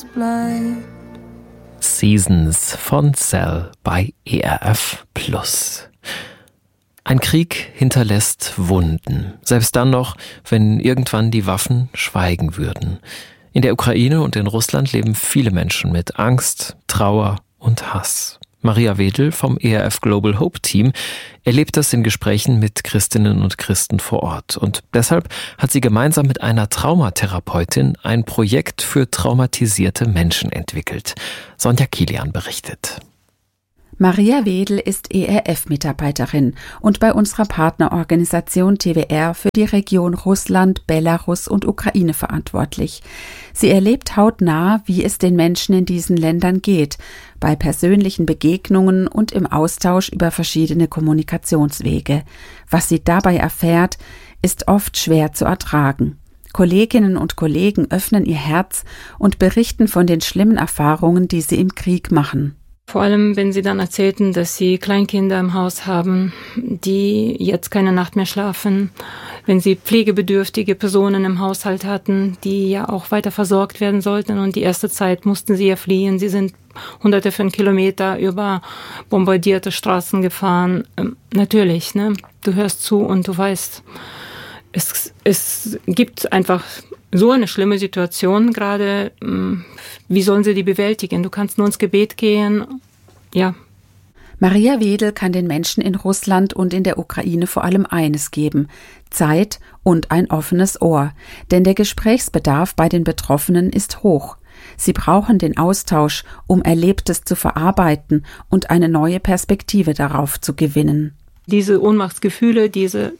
Seasons von Cell bei ERF Plus. Ein Krieg hinterlässt Wunden, selbst dann noch, wenn irgendwann die Waffen schweigen würden. In der Ukraine und in Russland leben viele Menschen mit Angst, Trauer und Hass. Maria Wedel vom ERF Global Hope Team erlebt das in Gesprächen mit Christinnen und Christen vor Ort. Und deshalb hat sie gemeinsam mit einer Traumatherapeutin ein Projekt für traumatisierte Menschen entwickelt. Sonja Kilian berichtet. Maria Wedel ist ERF-Mitarbeiterin und bei unserer Partnerorganisation TWR für die Region Russland, Belarus und Ukraine verantwortlich. Sie erlebt hautnah, wie es den Menschen in diesen Ländern geht, bei persönlichen Begegnungen und im Austausch über verschiedene Kommunikationswege. Was sie dabei erfährt, ist oft schwer zu ertragen. Kolleginnen und Kollegen öffnen ihr Herz und berichten von den schlimmen Erfahrungen, die sie im Krieg machen. Vor allem, wenn sie dann erzählten, dass sie Kleinkinder im Haus haben, die jetzt keine Nacht mehr schlafen, wenn sie pflegebedürftige Personen im Haushalt hatten, die ja auch weiter versorgt werden sollten und die erste Zeit mussten sie ja fliehen. Sie sind hunderte von Kilometer über bombardierte Straßen gefahren. Natürlich, ne? Du hörst zu und du weißt, es gibt einfach so eine schlimme Situation gerade. Wie sollen sie die bewältigen? Du kannst nur ins Gebet gehen. Ja. Maria Wedel kann den Menschen in Russland und in der Ukraine vor allem eines geben: Zeit und ein offenes Ohr. Denn der Gesprächsbedarf bei den Betroffenen ist hoch. Sie brauchen den Austausch, um Erlebtes zu verarbeiten und eine neue Perspektive darauf zu gewinnen. Diese Ohnmachtsgefühle, diese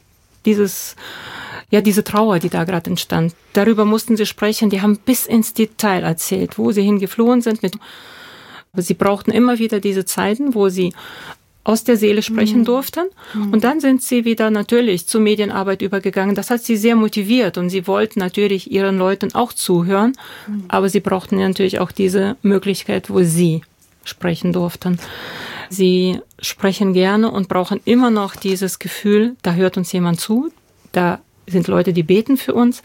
Trauer, die da gerade entstand, darüber mussten sie sprechen. Die haben bis ins Detail erzählt, wo sie hingeflohen sind. Aber sie brauchten immer wieder diese Zeiten, wo sie aus der Seele sprechen durften. Und dann sind sie wieder natürlich zur Medienarbeit übergegangen. Das hat sie sehr motiviert und sie wollten natürlich ihren Leuten auch zuhören. Aber sie brauchten natürlich auch diese Möglichkeit, wo sie sprechen durften. Sie sprechen gerne und brauchen immer noch dieses Gefühl, da hört uns jemand zu, da sind Leute, die beten für uns.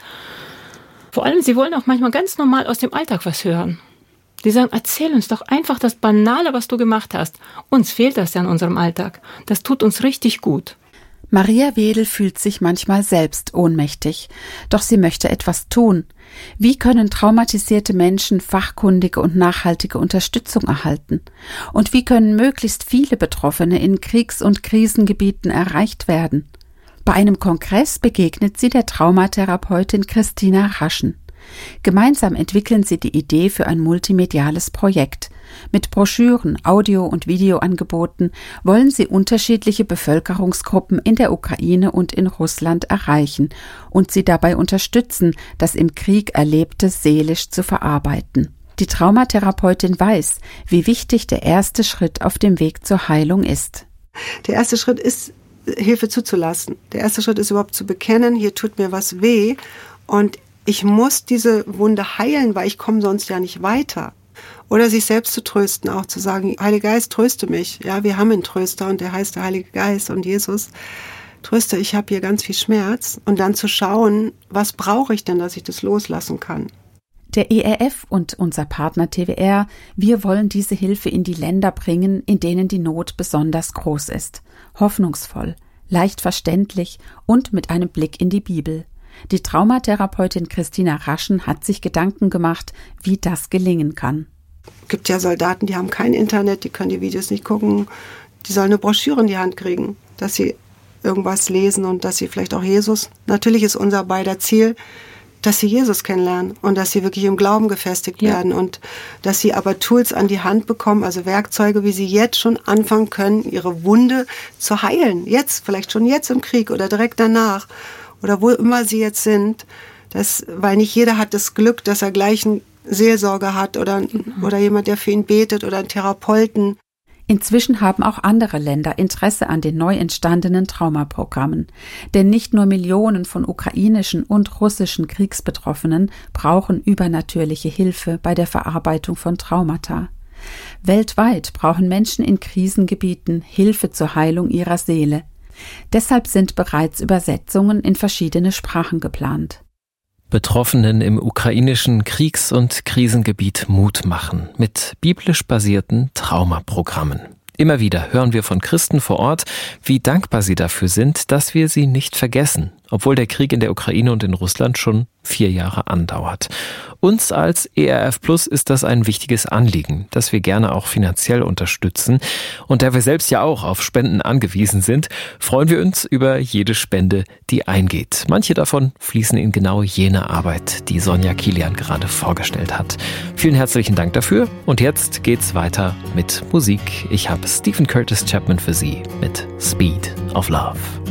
Vor allem, sie wollen auch manchmal ganz normal aus dem Alltag was hören. Die sagen, erzähl uns doch einfach das Banale, was du gemacht hast. Uns fehlt das ja in unserem Alltag. Das tut uns richtig gut. Maria Wedel fühlt sich manchmal selbst ohnmächtig. Doch sie möchte etwas tun. Wie können traumatisierte Menschen fachkundige und nachhaltige Unterstützung erhalten? Und wie können möglichst viele Betroffene in Kriegs- und Krisengebieten erreicht werden? Bei einem Kongress begegnet sie der Traumatherapeutin Christina Raschen. Gemeinsam entwickeln sie die Idee für ein multimediales Projekt. Mit Broschüren, Audio- und Videoangeboten wollen sie unterschiedliche Bevölkerungsgruppen in der Ukraine und in Russland erreichen und sie dabei unterstützen, das im Krieg Erlebte seelisch zu verarbeiten. Die Traumatherapeutin weiß, wie wichtig der erste Schritt auf dem Weg zur Heilung ist. Der erste Schritt ist, Hilfe zuzulassen. Der erste Schritt ist überhaupt zu bekennen, hier tut mir was weh und ich muss diese Wunde heilen, weil ich komme sonst ja nicht weiter. Oder sich selbst zu trösten, auch zu sagen, Heiliger Geist, tröste mich. Ja, wir haben einen Tröster und der heißt der Heilige Geist und Jesus. Tröste, ich habe hier ganz viel Schmerz. Und dann zu schauen, was brauche ich denn, dass ich das loslassen kann. Der ERF und unser Partner TWR, wir wollen diese Hilfe in die Länder bringen, in denen die Not besonders groß ist. Hoffnungsvoll, leicht verständlich und mit einem Blick in die Bibel. Die Traumatherapeutin Christina Raschen hat sich Gedanken gemacht, wie das gelingen kann. Es gibt ja Soldaten, die haben kein Internet, die können die Videos nicht gucken. Die sollen eine Broschüre in die Hand kriegen, dass sie irgendwas lesen und dass sie vielleicht auch Jesus. Natürlich ist unser beider Ziel, dass sie Jesus kennenlernen und dass sie wirklich im Glauben gefestigt werden und dass sie aber Tools an die Hand bekommen, also Werkzeuge, wie sie jetzt schon anfangen können, ihre Wunde zu heilen. Jetzt, vielleicht schon jetzt im Krieg oder direkt danach. Oder wo immer sie jetzt sind, weil nicht jeder hat das Glück, dass er gleich einen Seelsorger hat oder jemand, der für ihn betet oder einen Therapeuten. Inzwischen haben auch andere Länder Interesse an den neu entstandenen Traumaprogrammen. Denn nicht nur Millionen von ukrainischen und russischen Kriegsbetroffenen brauchen übernatürliche Hilfe bei der Verarbeitung von Traumata. Weltweit brauchen Menschen in Krisengebieten Hilfe zur Heilung ihrer Seele. Deshalb sind bereits Übersetzungen in verschiedene Sprachen geplant. Betroffenen im ukrainischen Kriegs- und Krisengebiet Mut machen mit biblisch basierten Traumaprogrammen. Immer wieder hören wir von Christen vor Ort, wie dankbar sie dafür sind, dass wir sie nicht vergessen, obwohl der Krieg in der Ukraine und in Russland schon 4 Jahre andauert. Uns als ERF Plus ist das ein wichtiges Anliegen, das wir gerne auch finanziell unterstützen. Und da wir selbst ja auch auf Spenden angewiesen sind, freuen wir uns über jede Spende, die eingeht. Manche davon fließen in genau jene Arbeit, die Sonja Kilian gerade vorgestellt hat. Vielen herzlichen Dank dafür. Und jetzt geht's weiter mit Musik. Ich habe Stephen Curtis Chapman für Sie mit Speed of Love.